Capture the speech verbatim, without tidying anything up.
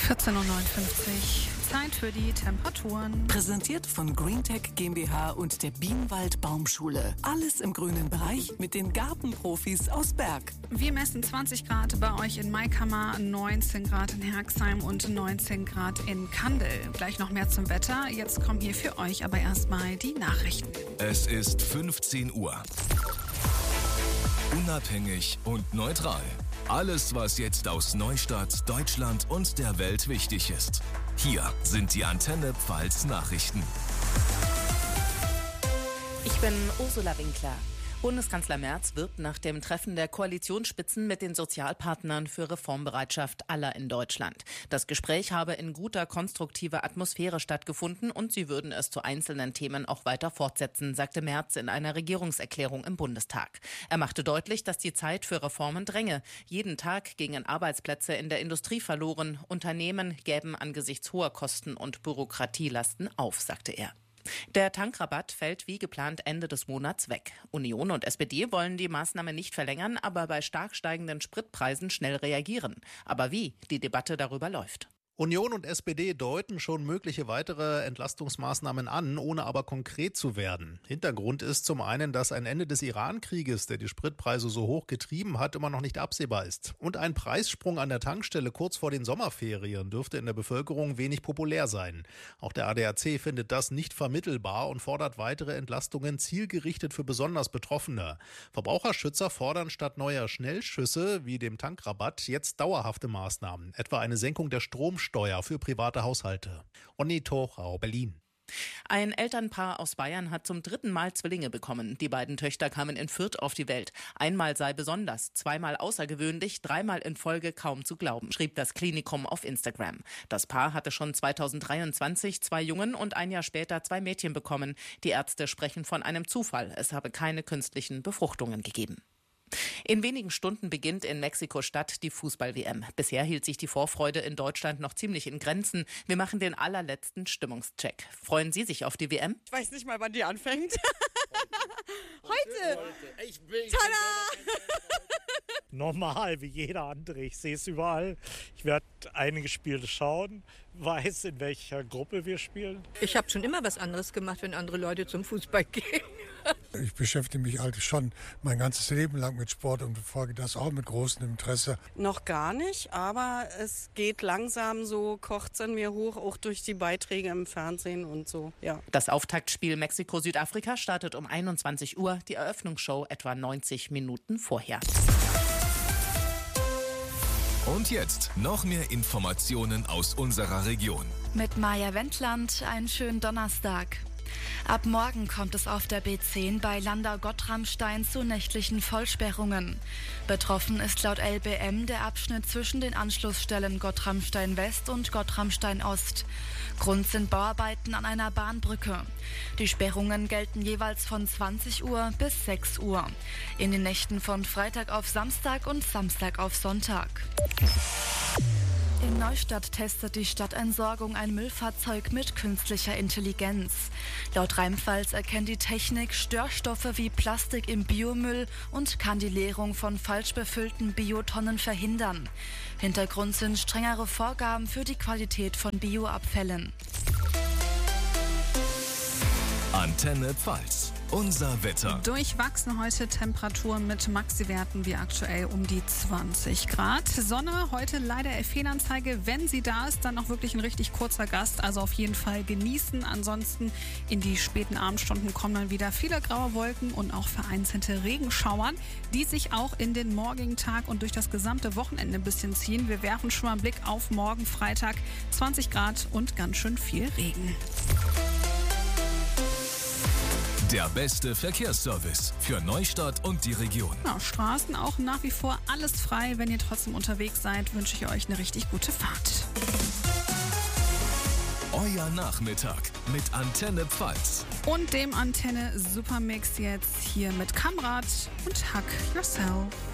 vierzehn Uhr neunundfünfzig. Zeit für die Temperaturen. Präsentiert von GreenTech GmbH und der Bienenwald Baumschule. Alles im grünen Bereich mit den Gartenprofis aus Berg. Wir messen zwanzig Grad bei euch in Maikammer, neunzehn Grad in Herxheim und neunzehn Grad in Kandel. Gleich noch mehr zum Wetter. Jetzt kommen hier für euch aber erstmal die Nachrichten. Es ist fünfzehn Uhr. Unabhängig und neutral. Alles, was jetzt aus Neustadt, Deutschland und der Welt wichtig ist. Hier sind die Antenne Pfalz Nachrichten. Ich bin Ursula Winkler. Bundeskanzler Merz wirbt nach dem Treffen der Koalitionsspitzen mit den Sozialpartnern für Reformbereitschaft aller in Deutschland. Das Gespräch habe in guter, konstruktiver Atmosphäre stattgefunden und sie würden es zu einzelnen Themen auch weiter fortsetzen, sagte Merz in einer Regierungserklärung im Bundestag. Er machte deutlich, dass die Zeit für Reformen dränge. Jeden Tag gingen Arbeitsplätze in der Industrie verloren. Unternehmen gäben angesichts hoher Kosten und Bürokratielasten auf, sagte er. Der Tankrabatt fällt wie geplant Ende des Monats weg. Union und S P D wollen die Maßnahme nicht verlängern, aber bei stark steigenden Spritpreisen schnell reagieren. Aber wie? Die Debatte darüber läuft. Union und S P D deuten schon mögliche weitere Entlastungsmaßnahmen an, ohne aber konkret zu werden. Hintergrund ist zum einen, dass ein Ende des Iran-Krieges, der die Spritpreise so hoch getrieben hat, immer noch nicht absehbar ist. Und ein Preissprung an der Tankstelle kurz vor den Sommerferien dürfte in der Bevölkerung wenig populär sein. Auch der A D A C findet das nicht vermittelbar und fordert weitere Entlastungen zielgerichtet für besonders Betroffene. Verbraucherschützer fordern statt neuer Schnellschüsse wie dem Tankrabatt jetzt dauerhafte Maßnahmen, etwa eine Senkung der Stromsteuer für private Haushalte. Onni Torau, Berlin. Ein Elternpaar aus Bayern hat zum dritten Mal Zwillinge bekommen. Die beiden Töchter kamen in Fürth auf die Welt. Einmal sei besonders, zweimal außergewöhnlich, dreimal in Folge kaum zu glauben, schrieb das Klinikum auf Instagram. Das Paar hatte schon zweitausenddreiundzwanzig zwei Jungen und ein Jahr später zwei Mädchen bekommen. Die Ärzte sprechen von einem Zufall. Es habe keine künstlichen Befruchtungen gegeben. In wenigen Stunden beginnt in Mexiko-Stadt die Fußball-W M. Bisher hielt sich die Vorfreude in Deutschland noch ziemlich in Grenzen. Wir machen den allerletzten Stimmungscheck. Freuen Sie sich auf die W M? Ich weiß nicht mal, wann die anfängt. Heute! Heute. Ich bin Tada! Normal, wie jeder andere. Ich sehe es überall. Ich werde einige Spiele schauen, weiß, in welcher Gruppe wir spielen. Ich habe schon immer was anderes gemacht, wenn andere Leute zum Fußball gehen. Ich beschäftige mich halt schon mein ganzes Leben lang mit Sport und verfolge das auch mit großem Interesse. Noch gar nicht, aber es geht langsam so, kocht es in mir hoch, auch durch die Beiträge im Fernsehen und so, ja. Das Auftaktspiel Mexiko-Südafrika startet um einundzwanzig Uhr, die Eröffnungsshow etwa neunzig Minuten vorher. Und jetzt noch mehr Informationen aus unserer Region. Mit Maja Wendland einen schönen Donnerstag. Ab morgen kommt es auf der B zehn bei Landau-Gottramstein zu nächtlichen Vollsperrungen. Betroffen ist laut L B M der Abschnitt zwischen den Anschlussstellen Gottramstein West und Gottramstein Ost. Grund sind Bauarbeiten an einer Bahnbrücke. Die Sperrungen gelten jeweils von zwanzig Uhr bis sechs Uhr. In den Nächten von Freitag auf Samstag und Samstag auf Sonntag. In Neustadt testet die Stadtentsorgung ein Müllfahrzeug mit künstlicher Intelligenz. Laut Rheinpfalz erkennt die Technik Störstoffe wie Plastik im Biomüll und kann die Leerung von falsch befüllten Biotonnen verhindern. Hintergrund sind strengere Vorgaben für die Qualität von Bioabfällen. Antenne Pfalz. Unser Wetter. Durchwachsen heute Temperaturen mit Maxi-Werten wie aktuell um die zwanzig Grad. Sonne, heute leider Fehlanzeige. Wenn sie da ist, dann noch wirklich ein richtig kurzer Gast. Also auf jeden Fall genießen. Ansonsten in die späten Abendstunden kommen dann wieder viele graue Wolken und auch vereinzelte Regenschauern, die sich auch in den morgigen Tag und durch das gesamte Wochenende ein bisschen ziehen. Wir werfen schon mal einen Blick auf morgen Freitag. zwanzig Grad und ganz schön viel Regen. Der beste Verkehrsservice für Neustadt und die Region. Ja, Straßen auch nach wie vor alles frei. Wenn ihr trotzdem unterwegs seid, wünsche ich euch eine richtig gute Fahrt. Euer Nachmittag mit Antenne Pfalz. Und dem Antenne Supermix jetzt hier mit Kamrat und Hack Yourself.